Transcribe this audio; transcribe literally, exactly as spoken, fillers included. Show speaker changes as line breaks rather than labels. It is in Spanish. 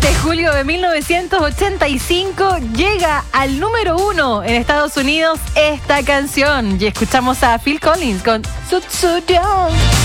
de julio de mil novecientos ochenta y cinco llega al número uno en Estados Unidos esta canción. Y escuchamos a Phil Collins con So So Young.